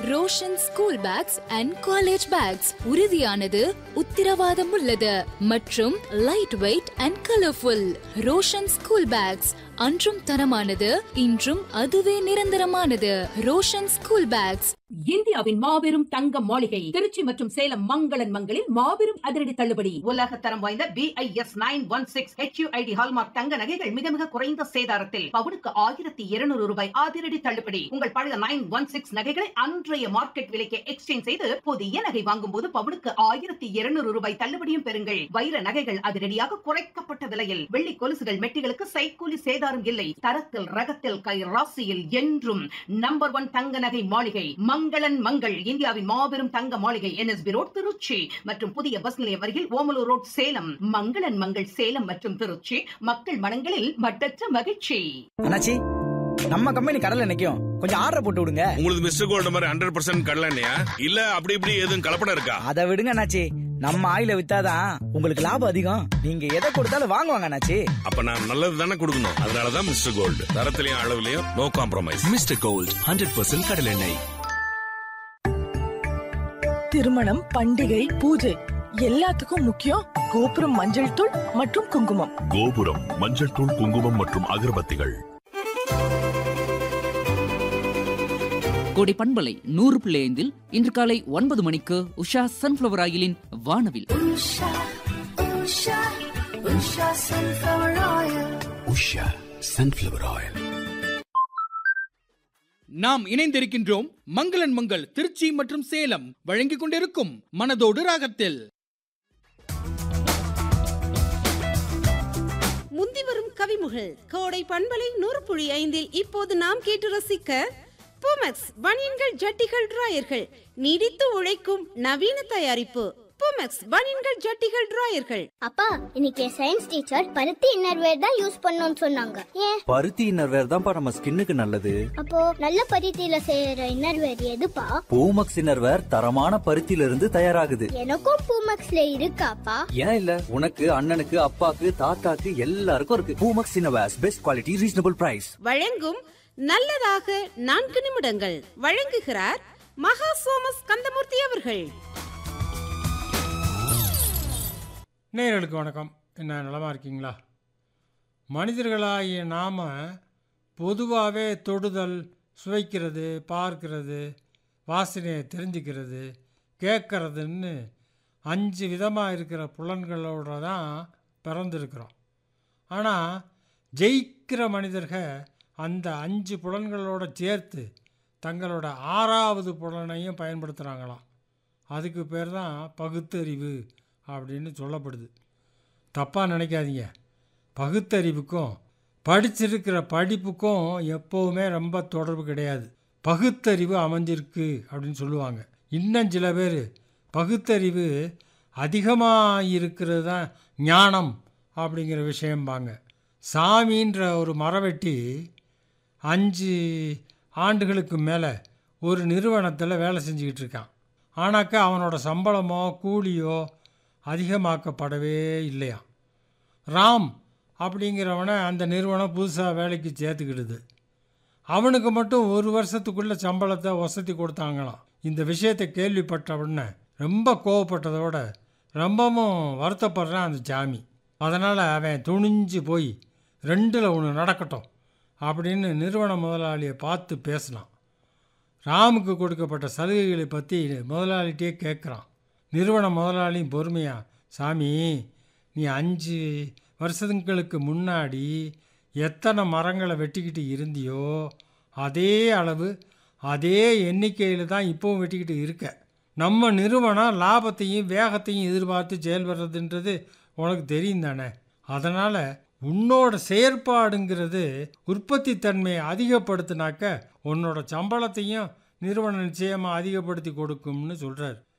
Roshan school packs and college bags உறுதியானது, உத்திரவாதம் உள்ளது மற்றும் light weight and colourful. Roshan school packs அன்றும் தரமானது, இன்றும் அதுவே நிரந்தரமானது. Roshan school packs. இந்தியாவின் மாபெரும் தங்க மாளிகை திருச்சி மற்றும் சேலம் மங்களன் மங்களில் மாபெரும் அதிரடி தள்ளுபடி. உலக தரம் வாய்ந்த BIS 916 HUID ஹால்மார்க் தங்க நகைகள் மிக மிக குறைந்த சேதாரத்தில் பவுனுக்கு 1200 ரூபாய் அதிரடி தள்ளுபடி. உங்கள் பழைய 916 நகைகளை அன்றைய மார்க்கெட் விலைக்கு எக்ஸ்சேஞ்ச் செய்து புதிய நகை வாங்கும் போது பவுனுக்கு 1200 ரூபாய் தள்ளுபடியும் பெறுங்கள். வைர நகைகள் அதிரடியாக குறைக்கப்பட்ட விலையில். வெள்ளி கொலுசுகள் மெட்டிகளுக்கு சைக்கூலி சேதாரம் இல்லை. தரத்தில் ரகத்தில் கை ராசியில் என்றும் நம்பர் 1 தங்க நகை மாளிகை மங்களன் மங்கள். இந்தியாவின் மாபெரும் தங்க மாளிகை NSB ரோட் திருச்சி மற்றும் புதிய பஸ் நிலையம் அருகில் ஓமலூர் ரோட் சேலம். மங்களன் மங்கள் சேலம் மற்றும் திருச்சி. மக்கள் மனங்களில் மட்டற்ற மகிழ்ச்சி. அண்ணாச்சி, நம்ம கம்பெனி கடலை நிக்கும், கொஞ்சம் ஆர்டர் போட்டு விடுங்க. உங்களுக்கு மிஸ்டர் கோல்ட் மாதிரி 100% கடலை எண்ணெயா இல்ல அப்படி இப்படி எதுவும் கலப்படம் இருக்கா? அதை விடுங்க அண்ணாச்சி, நம்ம ஆயில வித்தாதான் உங்களுக்கு லாபம் அதிகம். நீங்க எதை கொடுத்தாலும் வாங்குவாங்க அண்ணாச்சி. அப்ப நான் நல்லது தானே கொடுக்கணும். அதனாலதான் mister gold, தரத்திலையும் அளவுலயும் no compromise. Mister gold 100% கடலை எண்ணெய். திருமணம், பண்டிகை, பூஜை எல்லாத்துக்கும் முக்கியம் கோபுரம் மஞ்சள் தூள் மற்றும் குங்குமம். கோபுரம் மஞ்சள் தூள், குங்குமம் மற்றும் அகர்பத்திகள். கோடை பண்பலை 100.5 இன்று காலை 9 மணிக்கு உஷா சன்ஃபிளவர் ஆயிலின் வானவில். Usha sunflower oil. நாம் இணைந்திருக்கின்றோம் மங்களன் மங்கள் திருச்சி மற்றும் சேலம் வழங்கிக் கொண்டிருக்கும் மனதோடு ராகத்தில். முந்திவரும் கவிமுகள் கோடை பண்பலை 100.5 இப்போது நாம் கேட்டு ரசிக்க பூமெக்ஸ் பனியன்கள், ஜட்டிகள், டிராயர்கள் நீடித்து உழைக்கும் நவீன தயாரிப்பு. பூமெக்ஸ் பனியன்கள், ஜட்டிகள், டிராயர்கள். அப்பா, இன்னைக்கு சயின்ஸ் டீச்சர் பருத்தி இன்னர்வேர் தான் யூஸ் பண்ணணும்னு சொன்னாங்க. ஏன்? பருத்தி இன்னர்வேர் தான்ப்பா நம்ம ஸ்கின்னுக்கு நல்லது. அப்போ நல்ல பருத்தியில செய்யற இன்னர்வேர் எதுப்பா? பூமெக்ஸ் இன்னர்வேர் தரமான பருத்தியில இருந்து தயாராகுது. எனக்கும் பூமெக்ஸ்ல இருக்காப்பா? ஏன் இல்ல, உனக்கு, அண்ணனுக்கு, அப்பாக்கு, தாத்தாக்கு எல்லாருக்கும் இருக்கு. Boomex innerwear, best quality, reasonable price. வழங்கும் நல்லதாக 4 நிமிடங்கள். வழங்குகிறார் மகா சோமஸ் கந்தமூர்த்தி அவர்கள். நேயர்களுக்கு வணக்கம். என்ன நலமாக இருக்கீங்களா? மனிதர்களாகிய நாம் பொதுவாகவே தொடுதல், சுவைக்கிறது, பார்க்கிறது, வாசனையை தெரிஞ்சுக்கிறது, கேட்கறதுன்னு 5 விதமாக இருக்கிற புலன்களோடு தான் பிறந்திருக்கிறோம். ஆனால் ஜெயிக்கிற மனிதர்கள் அந்த 5 புலன்களோடு சேர்த்து தங்களோட 6வது புலனையும் பயன்படுத்துகிறாங்களாம். அதுக்கு பேர் தான் பகுத்தறிவு அப்படின்னு சொல்லப்படுது. தப்பாக நினைக்காதீங்க. பகுத்தறிவுக்கும் படிச்சிருக்கிற படிப்புக்கும் எப்போவுமே ரொம்ப தொடர்பு கிடையாது. பகுத்தறிவு அமைஞ்சிருக்கு அப்படின்னு சொல்லுவாங்க. இன்னும் சில பேர் பகுத்தறிவு அதிகமாக இருக்கிறது தான் ஞானம் அப்படிங்கிற விஷயம்பாங்க. சாமின்ற ஒரு மரவெட்டி 5 ஆண்டுகளுக்கு மேலே ஒரு நிறுவனத்தில் வேலை செஞ்சுக்கிட்டு இருக்கான். ஆனாக்கா அவனோட சம்பளமோ கூலியோ அதிகமாக்கப்படவே இல்லையா. ராம் அப்படிங்கிறவனை அந்த நிறுவனம் புதுசாக வேலைக்கு சேர்த்துக்கிடுது. அவனுக்கு மட்டும் 1 வருஷத்துக்குள்ளே சம்பளத்தை வசதி கொடுத்தாங்களாம். இந்த விஷயத்தை கேள்விப்பட்ட உடனே ரொம்ப கோவப்பட்டதோட ரொம்பவும் வருத்தப்படுறான் அந்த சாமி. அதனால் அவன் துணிஞ்சு போய் 2ல் 1 நடக்கட்டும் அப்படின்னு நிறுவன முதலாளியை பார்த்து பேசினான். ராமுக்கு கொடுக்கப்பட்ட சலுகைகளை பற்றி முதலாளிகிட்டே கேட்குறான். நிறுவன முதலாளியும் பொறுமையா, சாமி, நீ 5 வருஷங்களுக்கு முன்னாடி எத்தனை மரங்களை வெட்டிக்கிட்டு இருந்தியோ அதே அளவு அதே எண்ணிக்கையில் தான் இப்போவும் வெட்டிக்கிட்டு இருக்க. நம்ம நிறுவனம் லாபத்தையும் வேகத்தையும் எதிர்பார்த்து செயல்படுறதுன்றது உனக்கு தெரியும் தானே. அதனால் உன்னோட செயற்பாடுங்கிறது உற்பத்தி தன்மையை அதிகப்படுத்தினாக்க உன்னோட சம்பளத்தையும் நிறுவனம் நிச்சயமாக அதிகப்படுத்தி கொடுக்கும்னு சொல்கிறார்.